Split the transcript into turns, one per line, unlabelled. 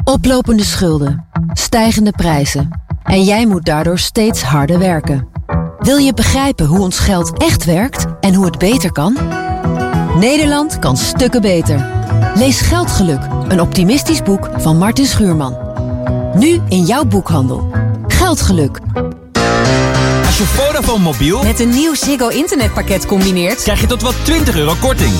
Oplopende schulden, stijgende prijzen en jij moet daardoor steeds harder werken. Wil je begrijpen hoe ons geld echt werkt en hoe het beter kan? Nederland kan stukken beter. Lees Geldgeluk, een optimistisch boek van Martin Schuurman. Nu in jouw boekhandel. Geldgeluk.
Als je Vodafone mobiel
met een nieuw Ziggo internetpakket combineert,
krijg je tot wel €20 korting.